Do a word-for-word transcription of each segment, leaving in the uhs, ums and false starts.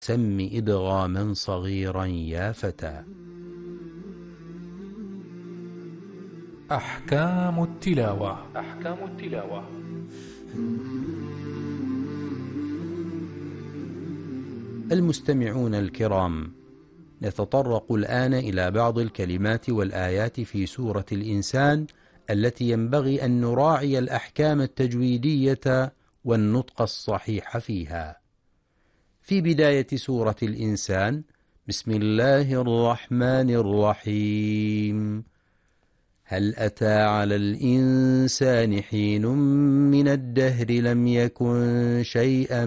سم إدغاما صغيرا يا فتى. أحكام التلاوة. أحكام التلاوة. المستمعون الكرام، نتطرق الآن إلى بعض الكلمات والآيات في سورة الإنسان التي ينبغي أن نراعي الأحكام التجويدية والنطق الصحيح فيها. في بداية سورة الإنسان: بسم الله الرحمن الرحيم. هل أتى على الإنسان حين من الدهر لم يكن شيئا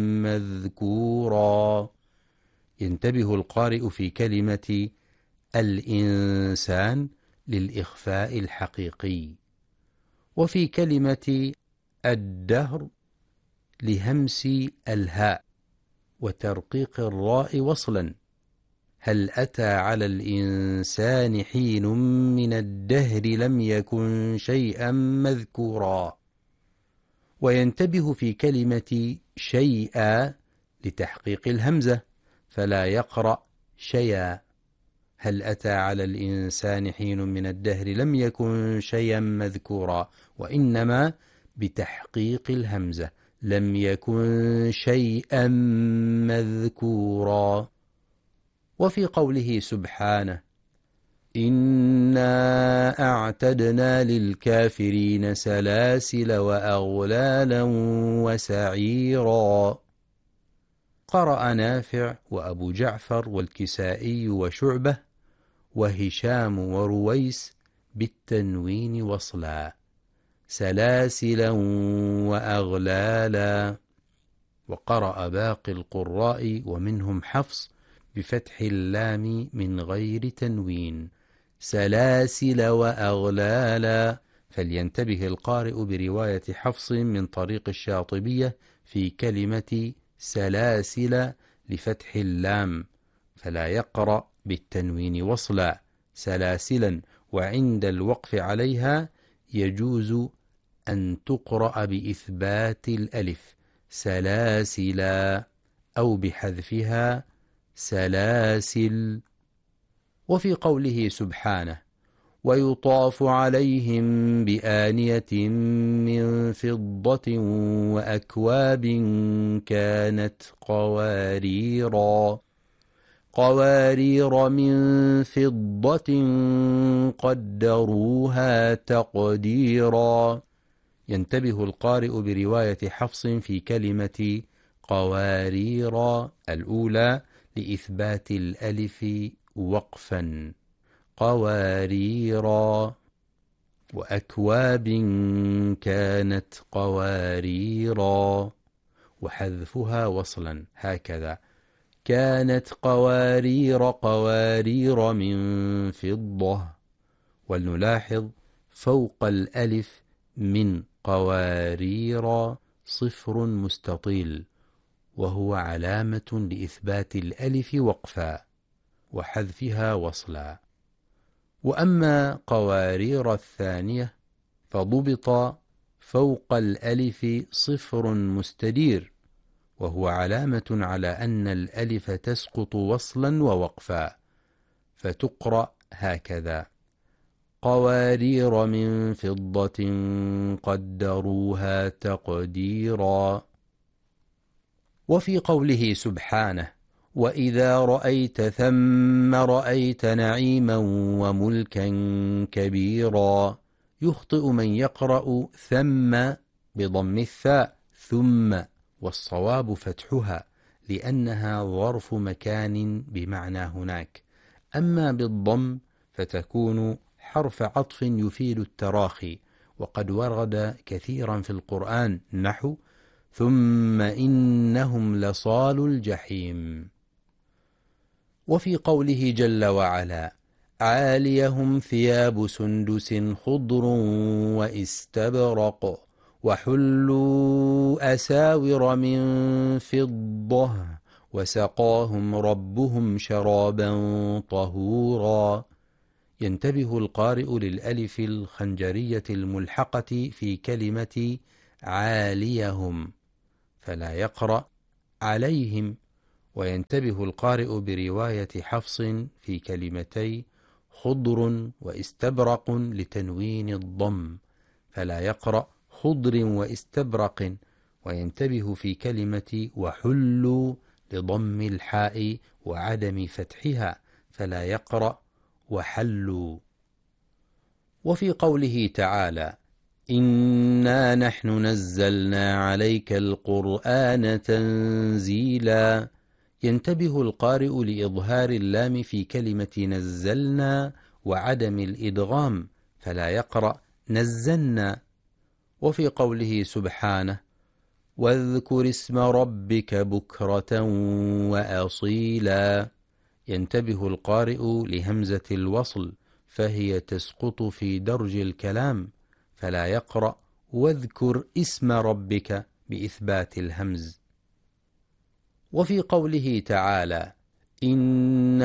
مذكورا. ينتبه القارئ في كلمة الإنسان للإخفاء الحقيقي، وفي كلمة الدهر لهمس الهاء وترقيق الراء وصلا. هل أتى على الإنسان حين من الدهر لم يكن شيئا مذكورا. وينتبه في كلمة شيئا لتحقيق الهمزة فلا يقرأ شيئا. هل أتى على الإنسان حين من الدهر لم يكن شيئا مذكورا، وإنما بتحقيق الهمزة لم يكن شيئا مذكورا. وفي قوله سبحانه: إنا أعتدنا للكافرين سلاسل وأغلالا وسعيرا. قرأ نافع وأبو جعفر والكسائي وشعبة وهشام ورويس بالتنوين وصلا: سلاسلا وأغلالا. وقرأ باقي القراء ومنهم حفص بفتح اللام من غير تنوين: سلاسل وأغلالا. فلينتبه القارئ برواية حفص من طريق الشاطبية في كلمة سلاسل لفتح اللام، فلا يقرأ بالتنوين وصلا سلاسلا، وعند الوقف عليها يجوز أن تقرأ بإثبات الألف سلاسلا أو بحذفها سلاسل. وفي قوله سبحانه: ويطاف عليهم بآنية من فضة وأكواب كانت قواريرا. قوارير من فضة قدروها تقديرا. ينتبه القارئ برواية حفص في كلمة قوارير الأولى لإثبات الألف وقفا: قواريرا. وأكواب كانت قواريرا وحذفها وصلا هكذا: كانت قوارير قوارير من فضة. ولنلاحظ فوق الألف من قوارير صفر مستطيل، وهو علامة لإثبات الألف وقفا وحذفها وصلا. وأما قوارير الثانية فضبط فوق الألف صفر مستدير، وهو علامة على أن الألف تسقط وصلا ووقفا، فتقرأ هكذا: قوارير من فضة قدروها تقديرا. وفي قوله سبحانه: وإذا رأيت ثم رأيت نعيما وملكا كبيرا. يخطئ من يقرأ ثم بضم الثاء ثم، والصواب فتحها لأنها ظرف مكان بمعنى هناك، أما بالضم فتكون حرف عطف يفيد التراخي، وقد ورد كثيرا في القرآن نحو ثم إنهم لصالوا الجحيم. وفي قوله جل وعلا: عاليهم ثياب سندس خضر واستبرق وحلوا أساور من فضة وسقاهم ربهم شرابا طهورا. ينتبه القارئ للألف الخنجرية الملحقة في كلمة عاليهم، فلا يقرأ عليهم وينتبه القارئ برواية حفص في كلمتي خضر واستبرق لتنوين الضم، فلا يقرأ خضر واستبرق، وينتبه في كلمة وحلوا لضم الحاء وعدم فتحها، فلا يقرأ وحلوا. وفي قوله تعالى إنا نحن نزلنا عليك القرآن تنزيلا، ينتبه القارئ لإظهار اللام في كلمة نزلنا وعدم الإدغام، فلا يقرأ نزلنا. وفي قوله سبحانه واذكر اسم ربك بكرة وأصيلا، ينتبه القارئ لهمزة الوصل، فهي تسقط في درج الكلام، فلا يقرأ واذكر اسم ربك بإثبات الهمز. وفي قوله تعالى إن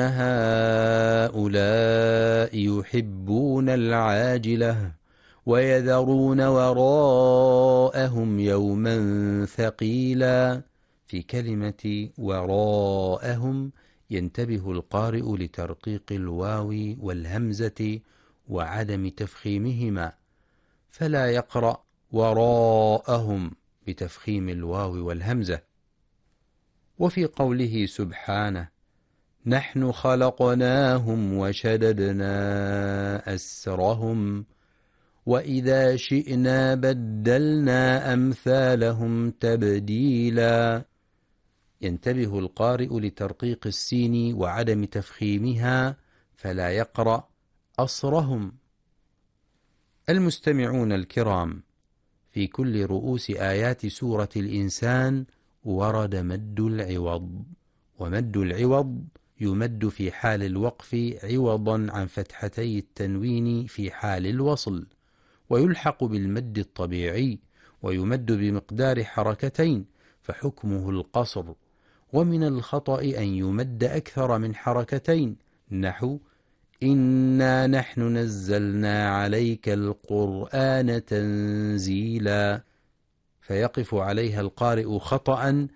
هؤلاء يحبون العاجلة ويذرون وراءهم يوما ثقيلا، في كلمة وراءهم ينتبه القارئ لترقيق الواو والهمزة وعدم تفخيمهما، فلا يقرأ وراءهم بتفخيم الواو والهمزة. وفي قوله سبحانه نحن خلقناهم وشددنا أسرهم وإذا شئنا بدلنا أمثالهم تبديلا، ينتبه القارئ لترقيق السين وعدم تفخيمها، فلا يقرأ أصرهم. المستمعون الكرام، في كل رؤوس آيات سورة الإنسان ورد مد العوض، ومد العوض يمد في حال الوقف عوضا عن فتحتي التنوين في حال الوصل، ويلحق بالمد الطبيعي، ويمد بمقدار حركتين فحكمه القصر. ومن الخطأ أن يمد أكثر من حركتين، نحو إنا نحن نزلنا عليك القرآن تنزيلا، فيقف عليها القارئ خطأ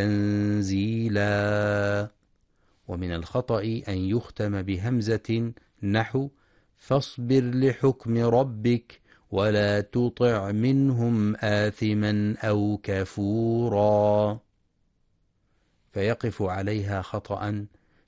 تنزيلا. ومن الخطأ أن يختم بهمزة، نحو فاصبر لحكم ربك ولا تطع منهم آثما أو كفورا، فيقف عليها خطأ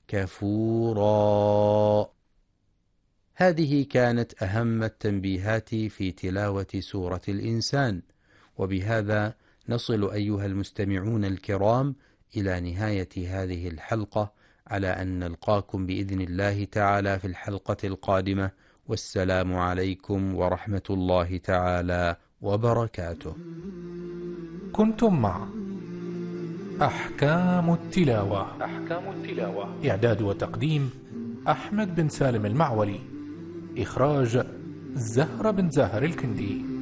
كفورا. هذه كانت أهم التنبيهات في تلاوة سورة الإنسان، وبهذا نصل أيها المستمعون الكرام إلى نهاية هذه الحلقة، على أن نلقاكم بإذن الله تعالى في الحلقة القادمة، والسلام عليكم ورحمة الله تعالى وبركاته. كنتم مع أحكام التلاوة. أحكام التلاوة إعداد وتقديم أحمد بن سالم المعولي، إخراج زهرة بن زاهر الكندي.